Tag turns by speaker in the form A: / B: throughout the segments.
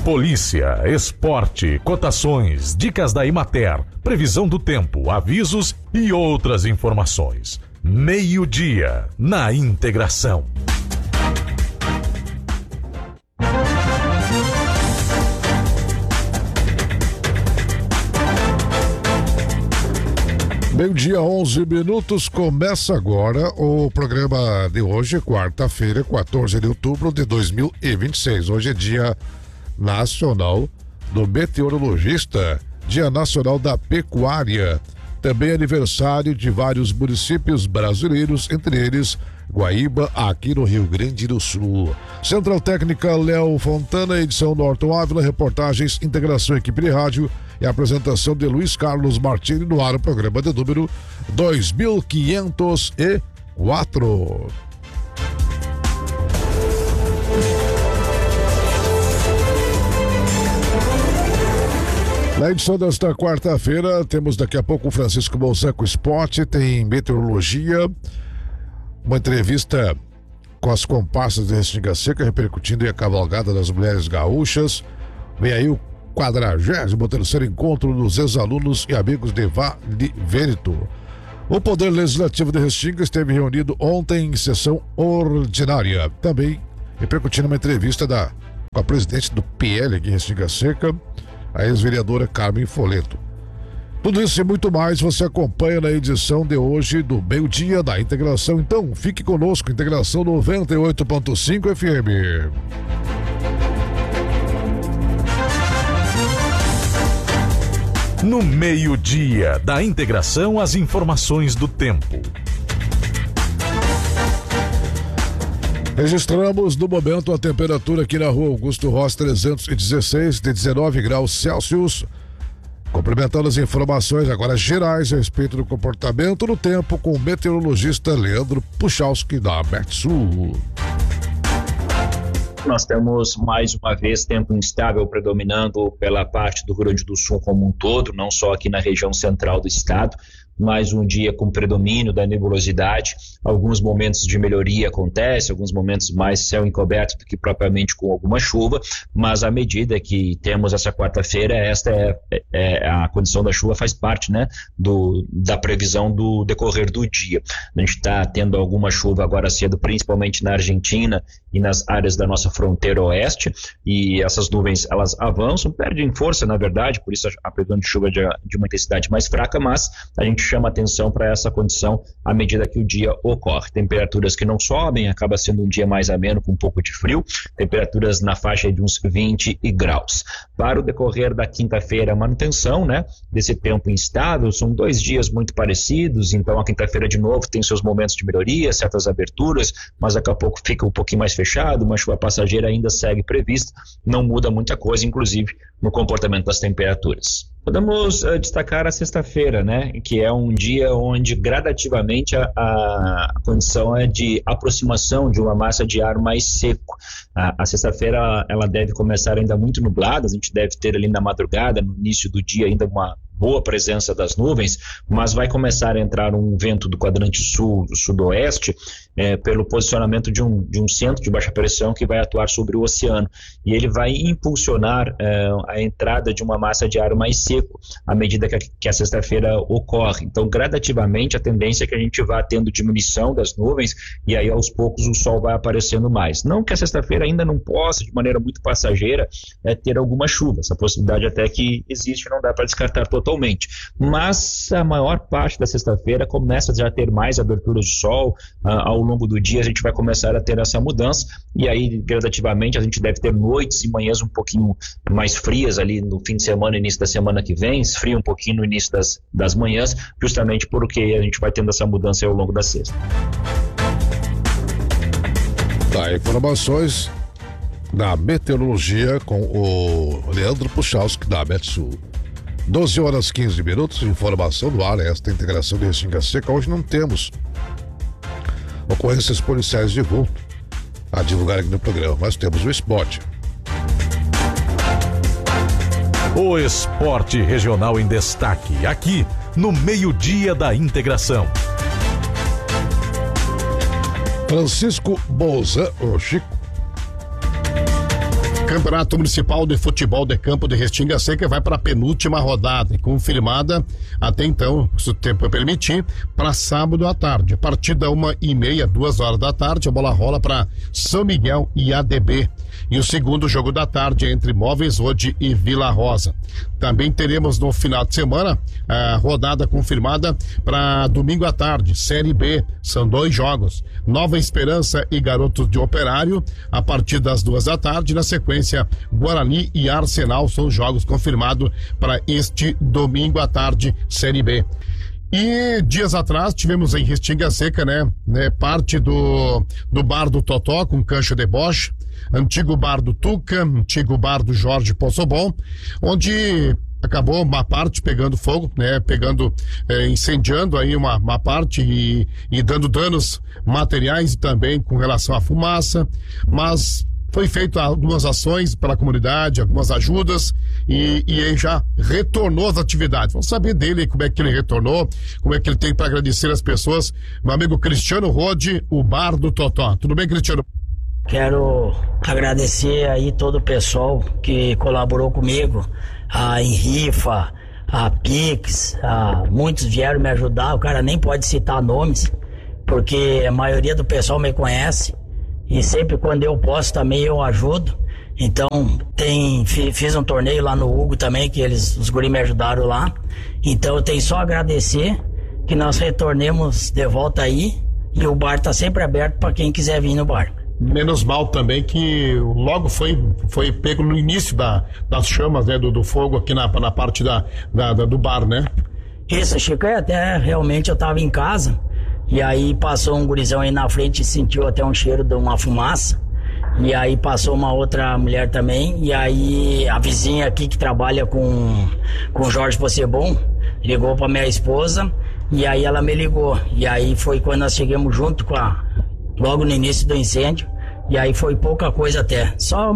A: Polícia, esporte, cotações, dicas da Imater, previsão do tempo, avisos e outras informações. Meio-dia, na Integração.
B: Meio-dia, 11 minutos, começa agora o programa de hoje, quarta-feira, 14 de outubro de 2026. Hoje é Dia Nacional do Meteorologista, Dia Nacional da Pecuária, também aniversário de vários municípios brasileiros, entre eles Guaíba, aqui no Rio Grande do Sul. Central Técnica Léo Fontana, edição Norton Ávila, reportagens, integração, equipe de rádio e apresentação de Luiz Carlos Martini, no ar o programa de número 2504. Na edição desta quarta-feira, temos daqui a pouco o Francisco Bolsan com esporte, tem meteorologia, uma entrevista com as comparsas de Restinga Seca, repercutindo em a cavalgada das mulheres gaúchas. Vem aí o 43º encontro dos ex-alunos e amigos de Vale Vérito. O Poder Legislativo de Restinga esteve reunido ontem em sessão ordinária. Também repercutindo uma entrevista com a presidente do PL aqui em Restinga Seca, a ex-vereadora Carmen Foleto. Tudo isso e muito mais você acompanha na edição de hoje do Meio-Dia da Integração. Então, fique conosco, Integração 98.5 FM.
A: No Meio-Dia da Integração, as informações do tempo.
B: Registramos no momento a temperatura aqui na rua Augusto Ross 316, de 19 graus Celsius. Complementando as informações agora gerais a respeito do comportamento no tempo com o meteorologista Leandro Puchalski da Metsul.
C: Nós temos mais uma vez tempo instável predominando pela parte do Rio Grande do Sul como um todo, não só aqui na região central do estado. Mais um dia com predomínio da nebulosidade, alguns momentos de melhoria acontecem, alguns momentos mais céu encoberto do que propriamente com alguma chuva, mas à medida que temos essa quarta-feira, esta a condição da chuva faz parte, né, da previsão do decorrer do dia. A gente está tendo alguma chuva agora cedo, principalmente na Argentina e nas áreas da nossa fronteira oeste, e essas nuvens elas avançam, perdem força na verdade, por isso a previsão de chuva de uma intensidade mais fraca, mas a gente chama atenção para essa condição à medida que o dia ocorre. Temperaturas que não sobem, acaba sendo um dia mais ameno com um pouco de frio, temperaturas na faixa de uns 20 graus. Para o decorrer da quinta-feira, a manutenção, né, desse tempo instável, são 2 dias muito parecidos, então a quinta-feira de novo tem seus momentos de melhoria, certas aberturas, mas daqui a pouco fica um pouquinho mais fechado, uma chuva passageira ainda segue prevista, não muda muita coisa, inclusive no comportamento das temperaturas. Podemos destacar a sexta-feira, né, que é um dia onde gradativamente a condição é de aproximação de uma massa de ar mais seco. A sexta-feira ela deve começar ainda muito nublada, a gente deve ter ali na madrugada, no início do dia ainda uma boa presença das nuvens, mas vai começar a entrar um vento do quadrante sul, do sudoeste, pelo posicionamento de um centro de baixa pressão que vai atuar sobre o oceano, e ele vai impulsionar a entrada de uma massa de ar mais seco à medida que a sexta-feira ocorre. Então, gradativamente, a tendência é que a gente vá tendo diminuição das nuvens e aí aos poucos o sol vai aparecendo mais. Não que a sexta-feira ainda não possa, de maneira muito passageira, ter alguma chuva, essa possibilidade até que existe, não dá para descartar totalmente, mas a maior parte da sexta-feira começa já a ter mais aberturas de sol. Ao longo do dia a gente vai começar a ter essa mudança, e aí gradativamente a gente deve ter noites e manhãs um pouquinho mais frias ali no fim de semana, início da semana que vem, esfria um pouquinho no início das manhãs, justamente porque a gente vai tendo essa mudança ao longo da sexta.
B: Tá, informações da meteorologia com o Leandro Puchalski da Metsul. 12 horas 15 minutos, informação do ar, esta integração de Restinga Seca. Hoje não temos ocorrências policiais de vulto a divulgar aqui no programa, mas temos o esporte.
A: O esporte regional em destaque, aqui no Meio-Dia da Integração.
B: Francisco Bolsan, o Chico,
D: Campeonato Municipal de Futebol de Campo de Restinga Seca vai para a penúltima rodada, confirmada até então, se o tempo permitir, para sábado à tarde. A partir da 1h30, 2h da tarde, a bola rola para São Miguel e ADB. E o segundo jogo da tarde é entre Móveis Hoje e Vila Rosa. Também teremos no final de semana a rodada confirmada para domingo à tarde, Série B. São 2 jogos. Nova Esperança e Garotos de Operário, a partir das 2 da tarde. Na sequência, Guarani e Arsenal são jogos confirmados para este domingo à tarde, Série B. E dias atrás tivemos em Restinga Seca, né, parte do bar do Totó com Cancho Deboche, antigo bar do Tuca, antigo bar do Jorge Possobon, onde acabou uma parte pegando fogo, né, incendiando aí uma parte e dando danos materiais também com relação à fumaça, mas foi feito algumas ações pela comunidade, algumas ajudas e ele já retornou às atividades. Vamos saber dele como é que ele retornou, como é que ele tem para agradecer as pessoas. Meu amigo Cristiano Rode, o Bar do Totó. Tudo bem, Cristiano?
E: Quero agradecer aí todo o pessoal que colaborou comigo, em rifa, a Pix, muitos vieram me ajudar. O cara nem pode citar nomes, porque a maioria do pessoal me conhece. E sempre quando eu posso também eu ajudo. Então fiz um torneio lá no Hugo também, que os guris me ajudaram lá. Então eu tenho só a agradecer que nós retornemos de volta aí. E o bar tá sempre aberto para quem quiser vir no bar.
D: Menos mal também que logo foi pego no início das chamas, né, do fogo aqui na parte do bar, né?
E: Isso, Chico, até realmente eu tava em casa. E aí passou um gurizão aí na frente e sentiu até um cheiro de uma fumaça. E aí passou uma outra mulher também. E aí a vizinha aqui que trabalha com o Jorge Possobon ligou pra minha esposa. E aí ela me ligou. E aí foi quando nós chegamos junto logo no início do incêndio. E aí foi pouca coisa até.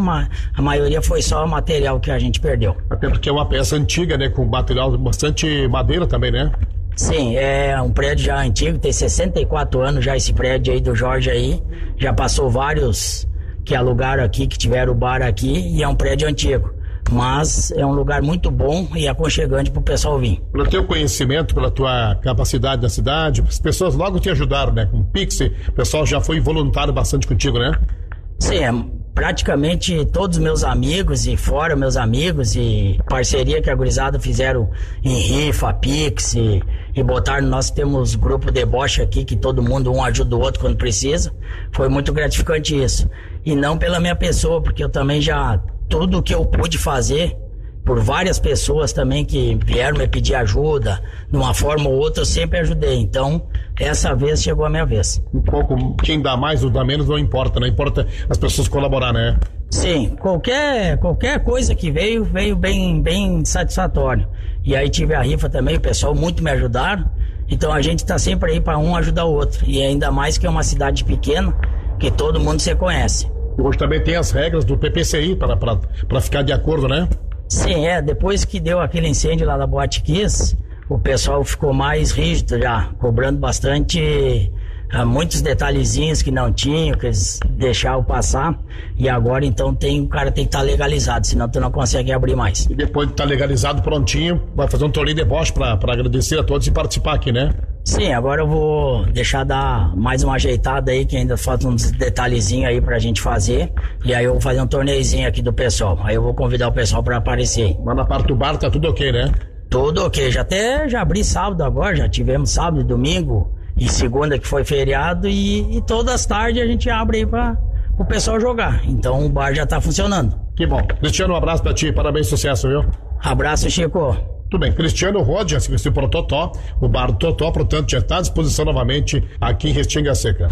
E: A maioria foi só o material que a gente perdeu.
D: Até porque é uma peça antiga, né? Com material, bastante madeira também, né?
E: Sim, é um prédio já antigo, tem 64 anos já esse prédio aí do Jorge aí. Já passou vários que alugaram aqui, que tiveram o bar aqui, e é um prédio antigo. Mas é um lugar muito bom e aconchegante pro pessoal vir.
D: Pelo teu conhecimento, pela tua capacidade na cidade, as pessoas logo te ajudaram, né? Com o Pix, o pessoal já foi voluntário bastante contigo, né?
E: Sim, praticamente todos os meus amigos e fora meus amigos e parceria que a gurizada fizeram em rifa, Pix e botaram, nós temos grupo deboche aqui que todo mundo um ajuda o outro quando precisa. Foi muito gratificante isso. E não pela minha pessoa, porque eu também tudo que eu pude fazer por várias pessoas também que vieram me pedir ajuda, de uma forma ou outra eu sempre ajudei. Então, essa vez chegou a minha vez.
D: Um pouco, quem dá mais ou dá menos não importa, né? Importa as pessoas colaborar, né?
E: Sim, qualquer coisa que veio bem satisfatório. E aí tive a rifa também, o pessoal muito me ajudaram. Então a gente tá sempre aí para um ajudar o outro. E ainda mais que é uma cidade pequena, que todo mundo se conhece.
D: Hoje também tem as regras do PPCI para ficar de acordo, né?
E: Sim, depois que deu aquele incêndio lá da Boate Kiss, o pessoal ficou mais rígido já, cobrando bastante, muitos detalhezinhos que não tinham, que eles deixavam passar, e agora então o cara tem que estar legalizado, senão tu não consegue abrir mais.
D: E depois de estar legalizado, prontinho, vai fazer um torneio de deboche para agradecer a todos e participar aqui, né?
E: Sim, agora eu vou deixar dar mais uma ajeitada aí, que ainda falta uns detalhezinhos aí pra gente fazer. E aí eu vou fazer um torneiozinho aqui do pessoal. Aí eu vou convidar o pessoal pra aparecer.
D: Mas na parte do bar tá tudo ok, né?
E: Tudo ok. Já abri sábado agora, já tivemos sábado, domingo e segunda que foi feriado. E todas as tardes a gente abre aí pra o pessoal jogar. Então o bar já tá funcionando.
D: Que bom. Cristiano, um abraço pra ti. Parabéns, sucesso, viu?
E: Abraço, Chico.
D: Tudo bem, Cristiano Rode, assim para o Totó, o bar do Totó, portanto, já está à disposição novamente aqui em Restinga Seca.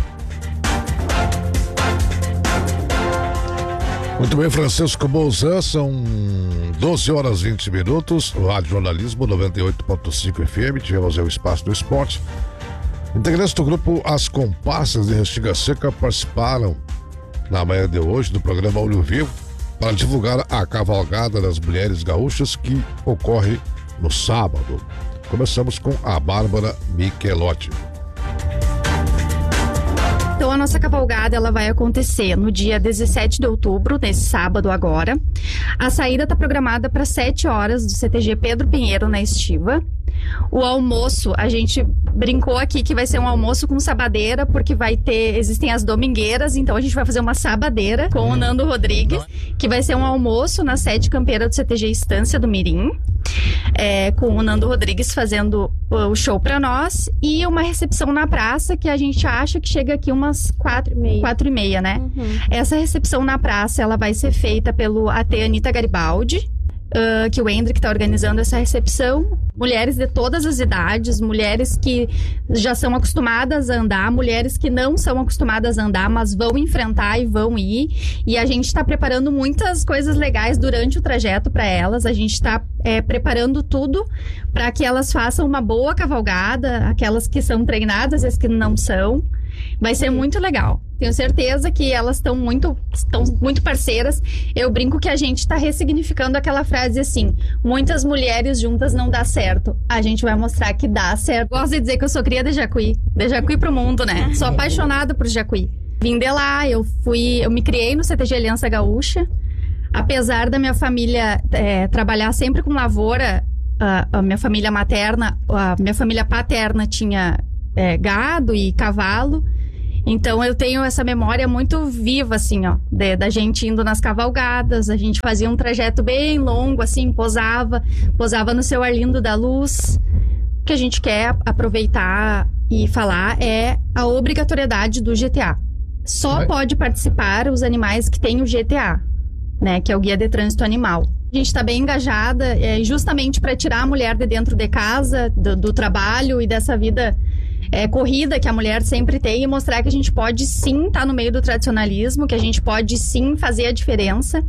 B: Muito bem, Francisco Bolzan, são 12 horas e 20 minutos, o Rádio Jornalismo 98.5 FM, tivemos o Espaço do Esporte. Integrantes do grupo As Comparsas de Restinga Seca participaram na manhã de hoje do programa Olho Vivo para divulgar a cavalgada das mulheres gaúchas que ocorre no sábado. Começamos com a Bárbara Michelotti.
F: Então a nossa cavalgada ela vai acontecer no dia 17 de outubro, nesse sábado agora. A saída está programada para 7 horas do CTG Pedro Pinheiro, na Estiva. O almoço, a gente brincou aqui que vai ser um almoço com sabadeira, porque existem as domingueiras, então a gente vai fazer uma sabadeira com o Nando Rodrigues, que vai ser um almoço na sede campeira do CTG Estância do Mirim, com o Nando Rodrigues fazendo o show para nós, e uma recepção na praça, que a gente acha que chega aqui umas 4h30, né? Essa recepção na praça, ela vai ser feita pelo AT Anitta Garibaldi, que o Hendrick está organizando essa recepção. Mulheres de todas as idades, mulheres que já são acostumadas a andar, mulheres que não são acostumadas a andar, mas vão enfrentar e vão ir. E a gente está preparando muitas coisas legais durante o trajeto para elas. A gente está preparando tudo para que elas façam uma boa cavalgada, aquelas que são treinadas e as que não são. Vai ser muito legal. Tenho certeza que elas estão muito parceiras. Eu brinco que a gente está ressignificando aquela frase assim: muitas mulheres juntas não dá certo. A gente vai mostrar que dá certo. Gosto de dizer que eu sou cria de Jacuí pro mundo, né? Sou apaixonada por Jacuí. Vim de lá, eu me criei no CTG Aliança Gaúcha. Apesar da minha família trabalhar sempre com lavoura, a minha família materna, a minha família paterna tinha gado e cavalo. Então eu tenho essa memória muito viva, assim, ó, da gente indo nas cavalgadas. A gente fazia um trajeto bem longo, assim, posava no seu Arlindo da Luz. O que a gente quer aproveitar e falar é a obrigatoriedade do GTA. Só pode participar os animais que têm o GTA, né, que é o Guia de Trânsito Animal. A gente está bem engajada justamente para tirar a mulher de dentro de casa, do trabalho e dessa vida corrida que a mulher sempre tem, e mostrar que a gente pode sim estar no meio do tradicionalismo, que a gente pode sim fazer a diferença.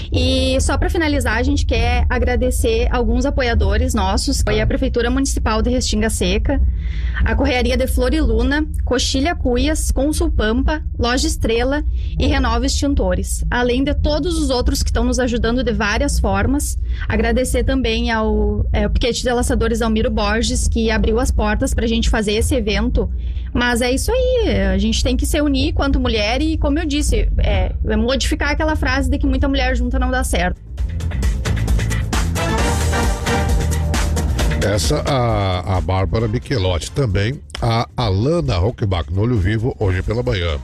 F: E só para finalizar, a gente quer agradecer alguns apoiadores nossos. Foi a Prefeitura Municipal de Restinga Seca, a Correaria de Flor e Luna, Coxilha Cuias, Consul Pampa, Loja Estrela e Renova Extintores, além de todos os outros que estão nos ajudando de várias formas. Agradecer também ao Piquete de Laçadores Almiro Borges, que abriu as portas para a gente fazer esse evento. Mas é isso aí, a gente tem que se unir quanto mulher e, como eu disse, modificar aquela frase de que muita mulher junta não dá certo.
B: Essa a Bárbara Michelotti, também a Alana Rockbach no Olho Vivo, hoje pela manhã.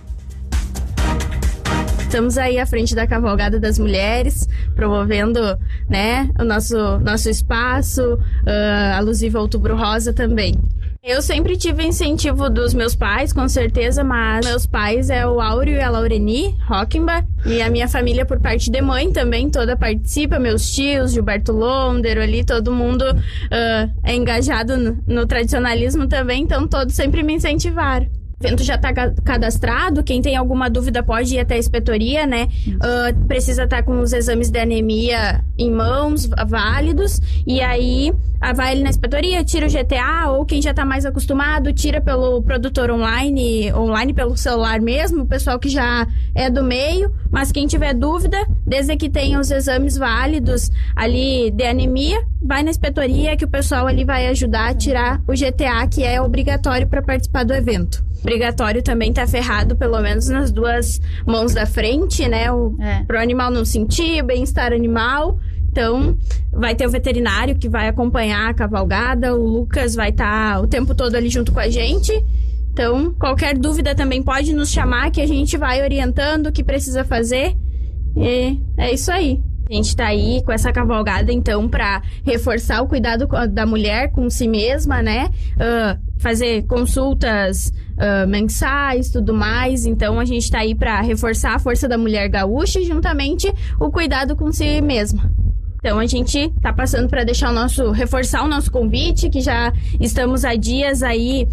G: Estamos aí à frente da Cavalgada das Mulheres, promovendo, né, o nosso espaço, alusivo ao Outubro Rosa também. Eu sempre tive incentivo dos meus pais, com certeza, mas meus pais é o Áureo e a Laureni Rockenbach, e a minha família por parte de mãe também, toda participa, meus tios, Gilberto Londero ali, todo mundo é engajado no tradicionalismo também, então todos sempre me incentivaram. O evento já está cadastrado, quem tem alguma dúvida pode ir até a inspetoria, né? Precisa estar com os exames de anemia em mãos, válidos, e aí vai ali na inspetoria, tira o GTA, ou quem já está mais acostumado, tira pelo produtor online pelo celular mesmo, o pessoal que já é do meio, mas quem tiver dúvida, desde que tenha os exames válidos ali de anemia, vai na inspetoria que o pessoal ali vai ajudar a tirar o GTA, que é obrigatório para participar do evento. Obrigatório também tá ferrado, pelo menos nas duas mãos da frente, né? Pro animal não sentir, bem-estar animal. Então, vai ter o veterinário que vai acompanhar a cavalgada, o Lucas vai estar o tempo todo ali junto com a gente. Então, qualquer dúvida também pode nos chamar, que a gente vai orientando o que precisa fazer. E é isso aí. A gente tá aí com essa cavalgada, então, para reforçar o cuidado da mulher com si mesma, né? Fazer consultas mensais, tudo mais. Então, a gente tá aí para reforçar a força da mulher gaúcha e, juntamente, o cuidado com si mesma. Então, a gente tá passando para reforçar o nosso convite, que já estamos há dias aí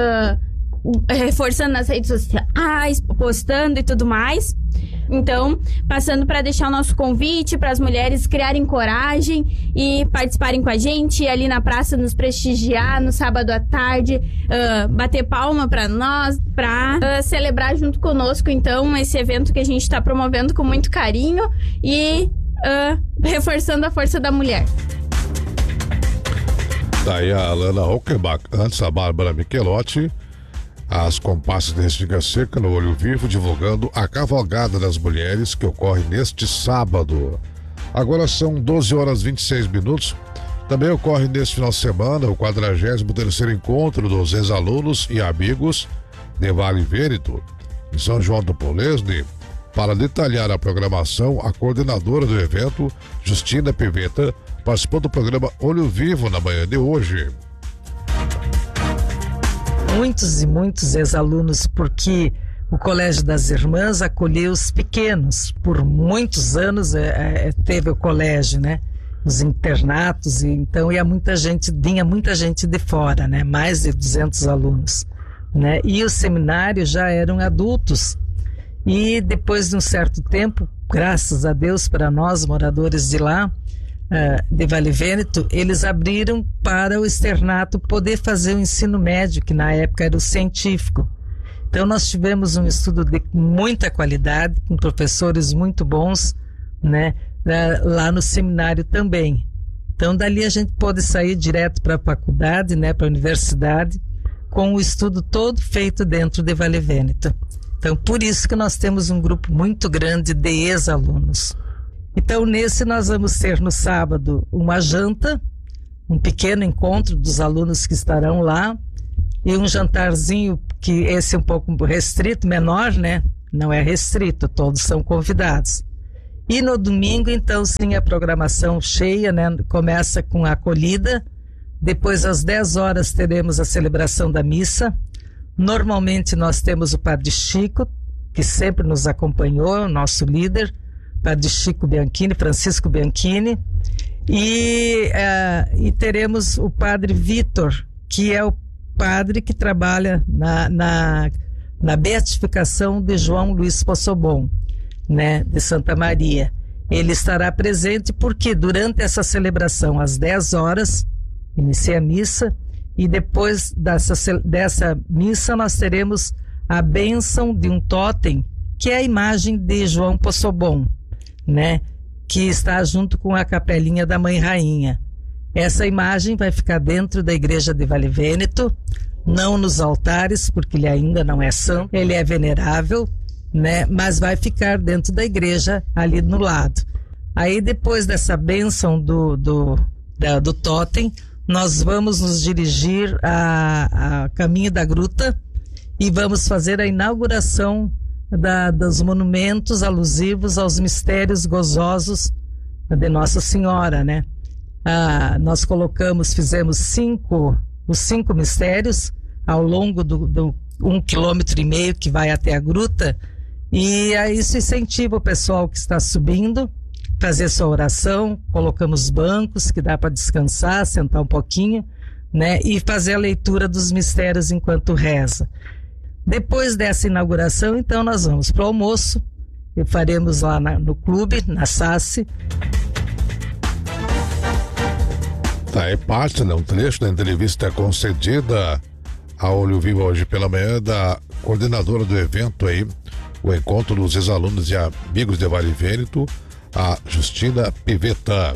G: reforçando nas redes sociais, postando e tudo mais. Então, passando para deixar o nosso convite para as mulheres criarem coragem e participarem com a gente, ir ali na praça nos prestigiar no sábado à tarde, bater palma para nós, para celebrar junto conosco, então, esse evento que a gente está promovendo com muito carinho e reforçando a força da mulher.
B: Daí a Alana Rockbach, antes a Bárbara Michelotti. As comparsas de Restinga Seca no Olho Vivo divulgando a Cavalgada das Mulheres que ocorre neste sábado. Agora são 12 horas 26 minutos. Também ocorre neste final de semana o 43º encontro dos ex-alunos e amigos de Vale Vêneto, em São João do Polesne. Para detalhar a programação, a coordenadora do evento, Justina Pivetta, participou do programa Olho Vivo na manhã de hoje.
H: Muitos e muitos ex-alunos, porque o Colégio das Irmãs acolheu os pequenos. Por muitos anos teve o colégio, né? Os internatos, e então vinha muita gente de fora, né? Mais de 200 alunos, né? E o seminário já eram adultos. E depois de um certo tempo, graças a Deus para nós, moradores de lá, de Vale Vêneto, eles abriram para o externato poder fazer o ensino médio, que na época era o científico. Então nós tivemos um estudo de muita qualidade, com professores muito bons, né, lá no seminário também. Então dali a gente pôde sair direto para a faculdade, né, para a universidade, com o estudo todo feito dentro de Vale Vêneto. Então por isso que nós temos um grupo muito grande de ex-alunos. Então, nesse nós vamos ter no sábado uma janta, um pequeno encontro dos alunos que estarão lá, e um jantarzinho, que esse é um pouco restrito, menor, né? Não é restrito, todos são convidados. E no domingo, então, sim, a programação cheia, né? Começa com a acolhida, depois às 10 horas teremos a celebração da missa. Normalmente nós temos o Padre Chico, que sempre nos acompanhou, o nosso líder, Padre Chico Bianchini, Francisco Bianchini, e teremos o Padre Vitor, que é o padre que trabalha na beatificação de João Luiz Possobon, né, de Santa Maria. Ele estará presente porque durante essa celebração, às 10 horas, inicia a missa, e depois dessa missa nós teremos a bênção de um totem, que é a imagem de João Possobon, né, que está junto com a capelinha da Mãe Rainha. Essa imagem vai ficar dentro da igreja de Vale Vêneto, não nos altares, porque ele ainda não é santo, ele é venerável, né, mas vai ficar dentro da igreja ali no lado. Aí depois dessa bênção do totem, nós vamos nos dirigir a caminho da gruta e vamos fazer a inauguração dos monumentos alusivos aos mistérios gozosos de Nossa Senhora, né? Nós fizemos os 5 mistérios ao longo do 1,5 km que vai até a gruta, e isso incentiva o pessoal que está subindo fazer sua oração. Colocamos bancos que dá para descansar, sentar um pouquinho, né? E fazer a leitura dos mistérios enquanto reza. Depois dessa inauguração, então, nós vamos para o almoço e faremos lá no clube, na SASSI.
B: Tá, é parte, né? Um trecho da entrevista concedida a Olho Vivo hoje pela manhã da coordenadora do evento aí, o encontro dos ex-alunos e amigos de Vale Vêneto, a Justina Pivetta.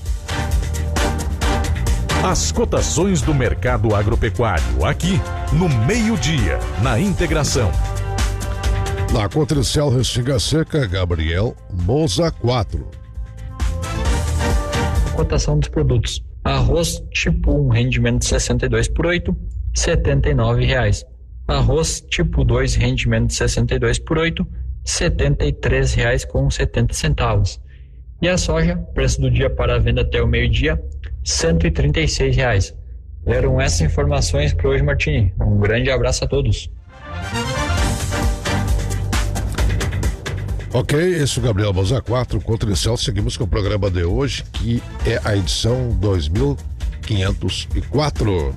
A: As cotações do mercado agropecuário, aqui no meio-dia, na Integração.
B: Na Cotricel Restinga Seca, Gabriel Moza 4.
I: Cotação dos produtos. Arroz tipo 1, rendimento de 62 por 8, R$ 79,00. Arroz tipo 2, rendimento de 62 por 8, R$ 73,70. E a soja, preço do dia para a venda até o meio-dia, R$ 136,00. Eram essas informações para hoje, Martini. Um grande abraço a todos.
B: Ok, esse é o Gabriel Moza 4, Cotricel. Seguimos com o programa de hoje, que é a edição 2504.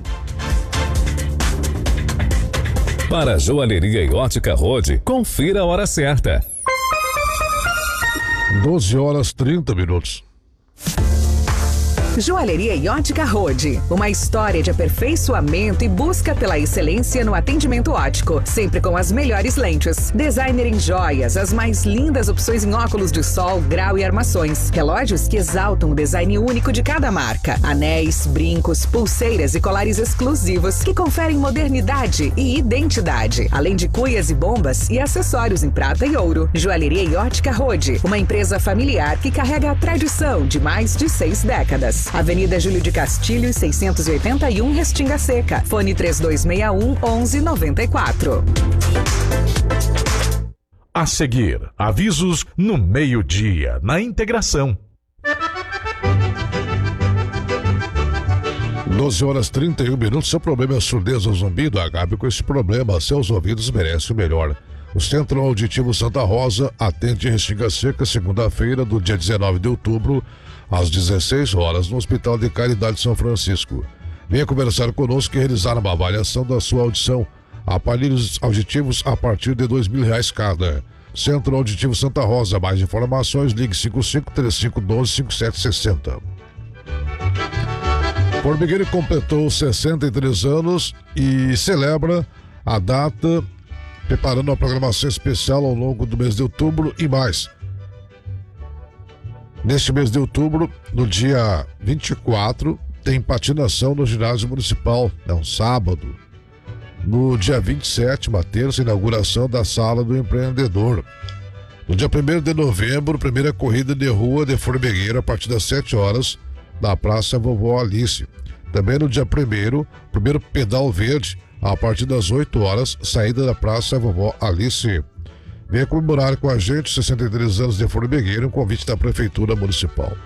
J: Para a Joalheria e Ótica Rode, confira a hora certa.
B: 12 horas 30 minutos.
K: Joalheria e Ótica Rode. Uma história de aperfeiçoamento e busca pela excelência no atendimento óptico, sempre com as melhores lentes. Designer em joias, as mais lindas opções em óculos de sol, grau e armações. Relógios que exaltam o design único de cada marca. Anéis, brincos, pulseiras e colares exclusivos que conferem modernidade e identidade. Além de cuias e bombas e acessórios em prata e ouro. Joalheria e Ótica Rode. Uma empresa familiar que carrega a tradição de mais de 6 décadas. Avenida Júlio de Castilho, 681, Restinga Seca. Fone 3261-1194.
A: A seguir, avisos no meio-dia, na integração.
B: 12h31. Seu problema é surdez ou zumbido? Acabe com esse problema. Seus ouvidos merecem o melhor. O Centro Auditivo Santa Rosa atende em Restinga Seca, segunda-feira, do dia 19 de outubro, às 16 horas, no Hospital de Caridade São Francisco. Venha conversar conosco e realizar uma avaliação da sua audição. Aparelhos auditivos a partir de R$2.000 cada. Centro Auditivo Santa Rosa. Mais informações, ligue 55-3512-5760. Formigueiro completou 63 anos e celebra a data preparando uma programação especial ao longo do mês de outubro e mais. Neste mês de outubro, no dia 24, tem patinação no ginásio municipal, é um sábado. No dia 27, uma terça, inauguração da Sala do Empreendedor. No dia 1º de novembro, primeira corrida de rua de formigueiro a partir das 7 horas, na Praça Vovó Alice. Também no dia 1º, primeiro pedal verde, a partir das 8 horas, saída da Praça Vovó Alice. Venha comemorar com a gente 63 anos de formigueiro, um convite da Prefeitura Municipal.